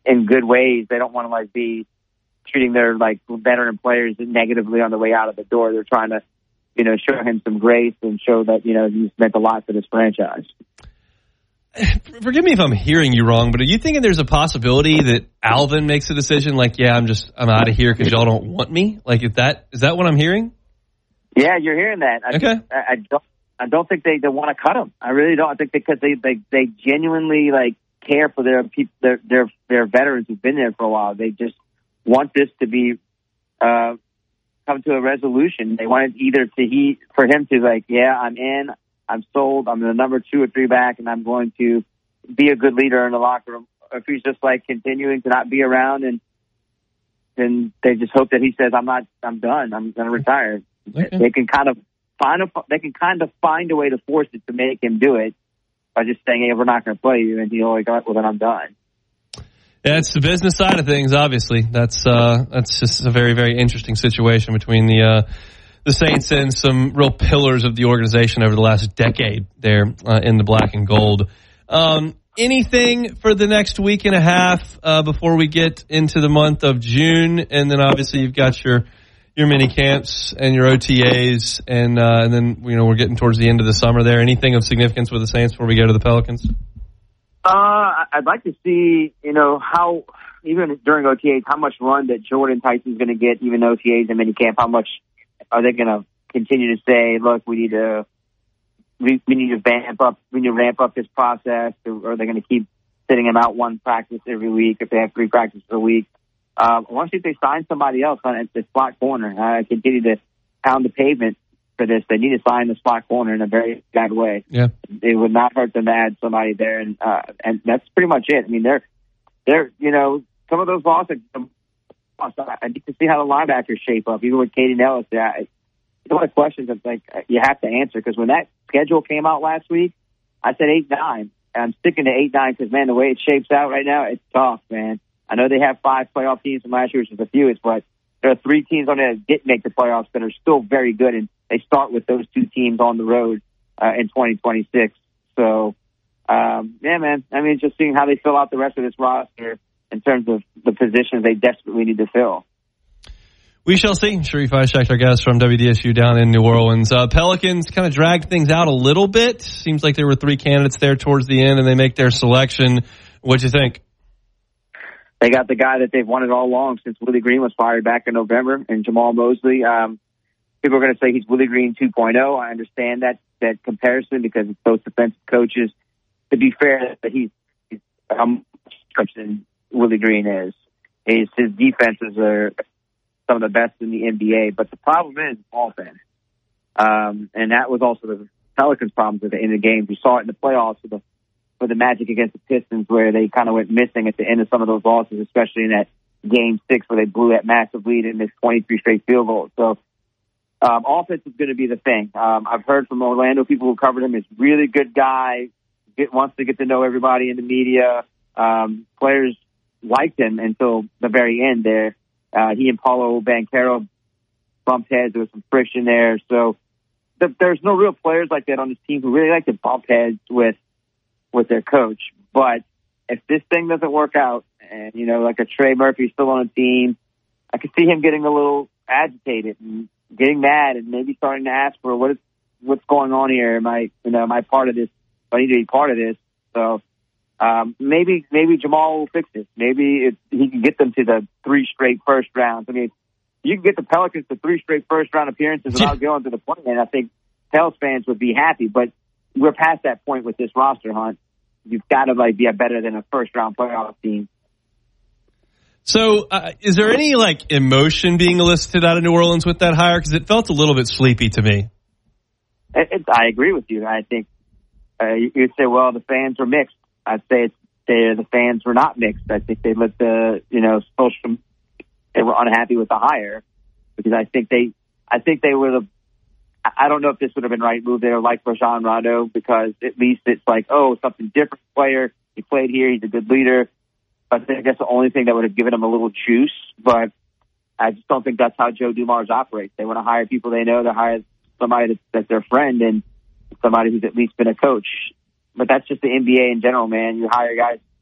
in good ways. They don't want to like be treating their like veteran players negatively on the way out of the door. They're trying to, show him some grace and show that, he's meant a lot for this franchise. Forgive me if I'm hearing you wrong, but are you thinking there's a possibility that Alvin makes a decision like, yeah, I'm out of here because y'all don't want me? Like, is that what I'm hearing? Yeah, you're hearing that. Okay. I don't think they want to cut him. I really don't. I think because they genuinely like care for their veterans who've been there for a while. They just want this to be come to a resolution. They wanted for him to like, yeah, I'm in, I'm sold, I'm the number 2 or 3 back, and I'm going to be a good leader in the locker room. If he's just like continuing to not be around, and then they just hope that he says, I'm done, I'm going to retire. Okay. They can kind of find a way to force it to make him do it by just saying, hey, we're not going to play you, and he'll like, well, then I'm done. Yeah, it's the business side of things, obviously. That's just a very, very interesting situation between the Saints and some real pillars of the organization over the last decade there in the black and gold. Anything for the next week and a half before we get into the month of June? And then obviously you've got your mini camps and your OTAs, and then we're getting towards the end of the summer there. Anything of significance with the Saints before we go to the Pelicans? I'd like to see, how, even during OTAs, how much run that Jordan Tyson's going to get, even OTAs and minicamp. How much are they going to continue to say, look, we need to ramp up this process, or are they going to keep sitting him out one practice every week if they have 3 practices a week? I want to see if they sign somebody else on the slot corner. Continue to pound the pavement for this. They need to sign the slot corner in a very bad way. Yeah, it would not hurt them to add somebody there, and that's pretty much it. I mean, they're some of those losses. I need to see how the linebackers shape up, even with Katie Nellis. There's a lot of questions that like you have to answer, because when that schedule came out last week, I said 8-9, and I'm sticking to 8-9 because man, the way it shapes out right now, it's tough, man. I know they have 5 playoff teams from last year, which is the fewest, but there are 3 teams on there that didn't make the playoffs that are still very good, and they start with those 2 teams on the road in 2026. So, yeah, man. I mean, just seeing how they fill out the rest of this roster in terms of the positions they desperately need to fill. We shall see. Sharif Ishak, our guest from WDSU down in New Orleans. Pelicans kind of dragged things out a little bit. Seems like there were 3 candidates there towards the end, and they make their selection. What'd you think? They got the guy that they've wanted all along since Willie Green was fired back in November, and Jamal Mosley. People are going to say he's Willie Green 2.0. I understand that comparison because it's both defensive coaches. To be fair, he's than Willie Green is. His defenses are some of the best in the NBA, but the problem is offense. And that was also the Pelicans' problems at the end of the game. We saw it in the playoffs with the Magic against the Pistons, where they kind of went missing at the end of some of those losses, especially in that Game 6 where they blew that massive lead and missed 23 straight field goals. So offense is going to be the thing. I've heard from Orlando people who covered him. He's a really good guy, wants to get to know everybody in the media. Players liked him until the very end there. He and Paulo Banchero bumped heads. There was some friction there. So there's no real players like that on this team who really like to bump heads with their coach. But if this thing doesn't work out, and, like a Trey Murphy still on the team, I could see him getting a little agitated and getting mad and maybe starting to ask for what's going on here. Am I part of this? Do I need to be part of this? So maybe Jamal will fix this. Maybe he can get them to the 3 straight first rounds. I mean, you can get the Pelicans to 3 straight first round appearances without going to the play, and I think Pels fans would be happy. But we're past that point with this roster, Hunt. You've got to be a better than a first round playoff team. So, is there any emotion being elicited out of New Orleans with that hire? Because it felt a little bit sleepy to me. I agree with you. I think you'd say, well, the fans were mixed. I'd say the fans were not mixed. I think they let they were unhappy with the hire, because I think they would have. I don't know if this would have been the right move there, like Rajon Rondo, because at least it's something different player. He played here. He's a good leader. I think that's the only thing that would have given him a little juice. But I just don't think that's how Joe Dumars operates. They want to hire people they know. They hire somebody that's their friend and somebody who's at least been a coach. But that's just the NBA in general, man. You hire guys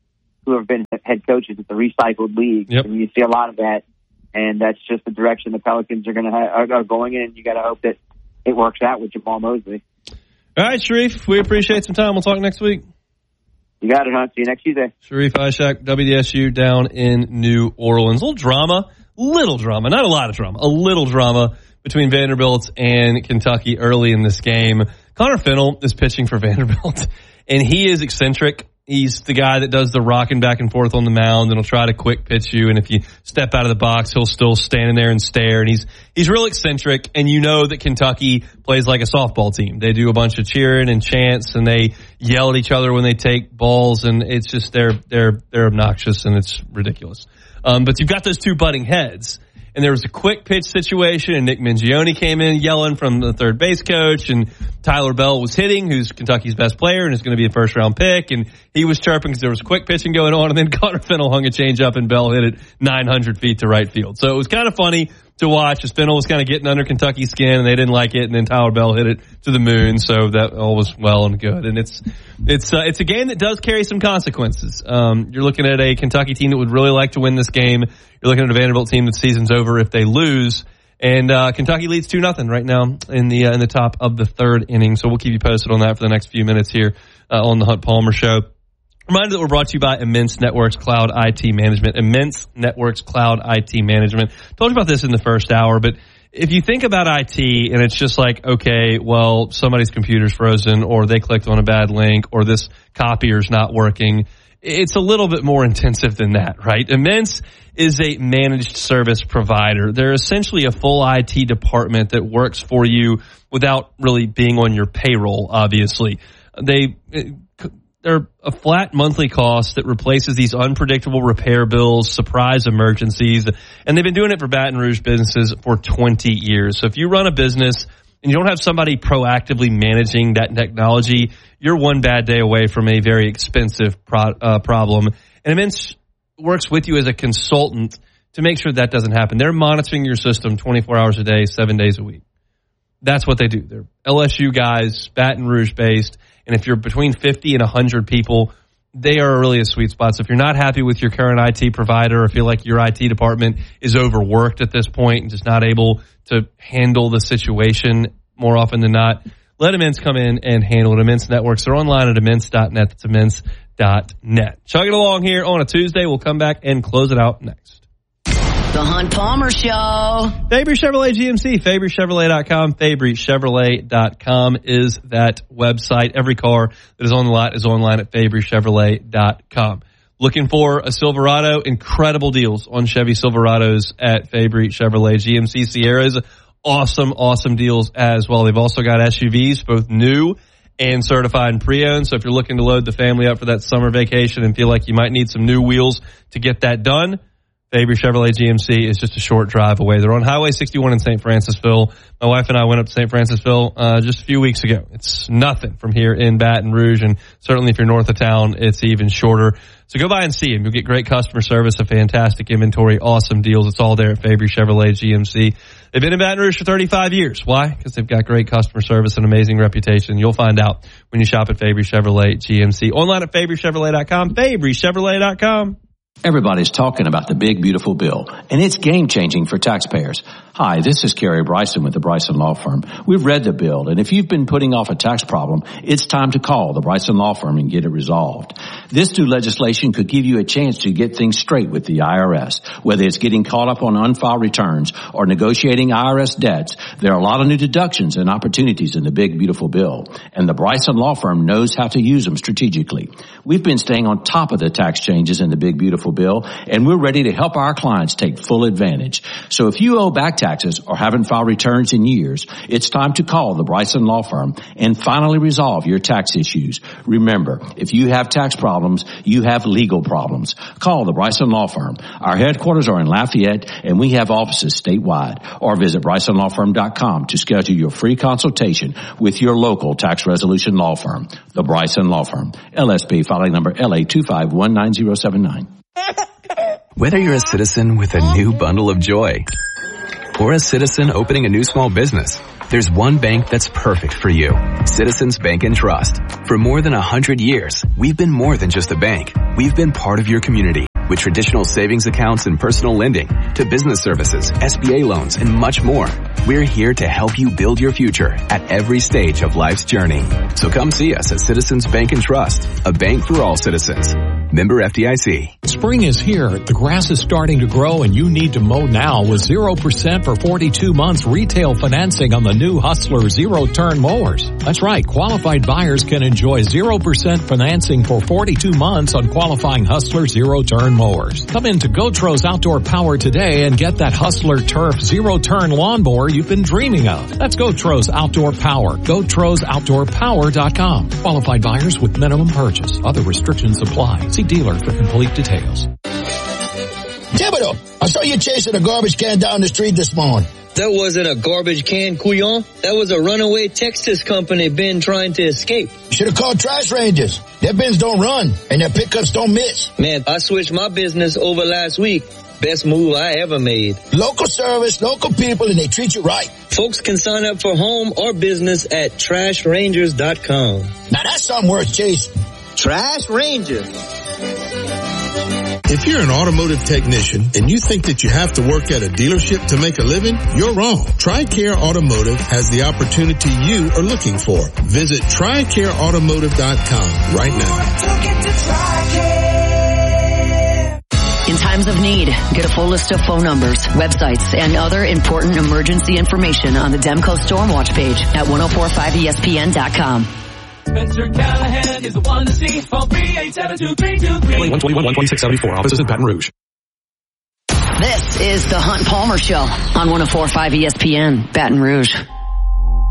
who have been head coaches. It's a recycled league. Yep. And you see a lot of that, and that's just the direction the Pelicans are are going in. You got to hope that it works out with Jamal Mosley. All right, Sharif, we appreciate some time. We'll talk next week. You got it, huh? See you next Tuesday. Sharif Ishak, WDSU down in New Orleans. Little drama, not a lot of drama, a little drama between Vanderbilt and Kentucky early in this game. Connor Fennell is pitching for Vanderbilt, and he is eccentric. He's the guy that does the rocking back and forth on the mound and will try to quick pitch you. And if you step out of the box, he'll still stand in there and stare. And he's real eccentric. And you know that Kentucky plays like a softball team. They do a bunch of cheering and chants, and they yell at each other when they take balls. And it's just they're obnoxious, and it's ridiculous. But you've got those two butting heads. And there was a quick pitch situation, and Nick Mingione came in yelling from the third base coach, and Tyler Bell was hitting, who's Kentucky's best player and is going to be a first-round pick, and he was chirping because there was quick pitching going on, and then Connor Fennell hung a changeup, and Bell hit it 900 feet to right field. So it was kind of funny to watch as Fennell was kind of getting under Kentucky's skin, and they didn't like it, and then Tyler Bell hit it to the moon, so that all was well and good. And it's a game that does carry some consequences. You're looking at a Kentucky team that would really like to win this game. You're looking at a Vanderbilt team that season's over if they lose. And Kentucky leads 2-0 right now in the top of the third inning. So we'll keep you posted on that for the next few minutes here on the Hunt Palmer Show. Reminder that we're brought to you by Immense Networks Cloud IT Management. Immense Networks Cloud IT Management. Told you about this in the first hour, but if you think about IT and it's just like, okay, well, somebody's computer's frozen, or they clicked on a bad link, or this copier's not working, it's a little bit more intensive than that, right? Immense is a managed service provider. They're essentially a full IT department that works for you without really being on your payroll, obviously. They're a flat monthly cost that replaces these unpredictable repair bills, surprise emergencies, and they've been doing it for Baton Rouge businesses for 20 years. So if you run a business and you don't have somebody proactively managing that technology, you're one bad day away from a very expensive problem. And Immense works with you as a consultant to make sure that doesn't happen. They're monitoring your system 24 hours a day, 7 days a week. That's what they do. They're LSU guys, Baton Rouge based. And if you're between 50 and 100 people, they are really a sweet spot. So if you're not happy with your current IT provider, or feel like your IT department is overworked at this point and just not able to handle the situation more often than not, let Immense come in and handle it. Immense Networks. They're online at immense.net. That's immense.net. Chugging along here on a Tuesday. We'll come back and close it out next. The Hunt Palmer Show. Fabry Chevrolet GMC, FabryChevrolet.com. FabryChevrolet.com is that website. Every car that is on the lot is online at FabryChevrolet.com. Looking for a Silverado? Incredible deals on Chevy Silverados at Fabry Chevrolet. GMC Sierras, awesome deals as well. They've also got SUVs, both new and certified and pre-owned. So if you're looking to load the family up for that summer vacation and feel like you might need some new wheels to get that done, Fabry Chevrolet GMC is just a short drive away. They're on Highway 61 in St. Francisville. My wife and I went up to St. Francisville just a few weeks ago. It's nothing from here in Baton Rouge, and certainly if you're north of town, it's even shorter. So go by and see them. You'll get great customer service, a fantastic inventory, awesome deals. It's all there at Fabry Chevrolet GMC. They've been in Baton Rouge for 35 years. Why? Because they've got great customer service and amazing reputation. You'll find out when you shop at Fabry Chevrolet GMC. Online at FabryChevrolet.com, FabryChevrolet.com. Everybody's talking about the big, beautiful bill, and it's game-changing for taxpayers. Hi, this is Kerry Bryson with the Bryson Law Firm. We've read the bill, and if you've been putting off a tax problem, it's time to call the Bryson Law Firm and get it resolved. This new legislation could give you a chance to get things straight with the IRS. Whether it's getting caught up on unfiled returns or negotiating IRS debts, there are a lot of new deductions and opportunities in the big, beautiful bill, and the Bryson Law Firm knows how to use them strategically. We've been staying on top of the tax changes in the big, beautiful bill, and we're ready to help our clients take full advantage. So if you owe back taxes or haven't filed returns in years, it's time to call the Bryson Law Firm and finally resolve your tax issues. Remember, if you have tax problems, you have legal problems. Call the Bryson Law Firm. Our headquarters are in Lafayette, and we have offices statewide. Or visit BrysonLawFirm.com to schedule your free consultation with your local tax resolution law firm. The Bryson Law Firm. LSP filing number LA2519079. Whether you're a citizen with a new bundle of joy or a citizen opening a new small business, there's one bank that's perfect for you. Citizens Bank and Trust. For more than 100 years, we've been more than just a bank. we've been part of your community with traditional savings accounts and personal lending to business services, SBA loans, and much more. We're here to help you build your future at every stage of life's journey. So come see us at Citizens Bank and Trust, a bank for all citizens. Member FDIC. Spring is here. The grass is starting to grow and you need to mow now with 0% for 42 months retail financing on the new Hustler zero-turn mowers. That's right. Qualified buyers can enjoy 0% financing for 42 months on qualifying Hustler zero-turn mowers. Come into Gotros Outdoor Power today and get that Hustler Turf zero-turn lawnmower you've been dreaming of. That's Gotros Outdoor Power. GotrosOutdoorPower.com. Qualified buyers with minimum purchase. Other restrictions apply. See dealer for complete details. Thibodeau, I saw you chasing a garbage can down the street this morning. That wasn't a garbage can, couillon. That was a runaway Texas company bin trying to escape. You should have called Trash Rangers. Their bins don't run, and their pickups don't miss. Man, I switched my business over last week. Best move I ever made. Local service, local people, and they treat you right. Folks can sign up for home or business at TrashRangers.com. Now that's something worth chasing. Trash Rangers. If you're an automotive technician and you think that you have to work at a dealership to make a living, you're wrong. TRICARE Automotive has the opportunity you are looking for. Visit TRICAREAutomotive.com right now. In times of need, get a full list of phone numbers, websites, and other important emergency information on the Demco Stormwatch page at 1045ESPN.com. Spencer Callahan is the one to see. Call 387-2323. 121-2674. Offices in Baton Rouge. This is the Hunt Palmer Show on 1045 ESPN, Baton Rouge.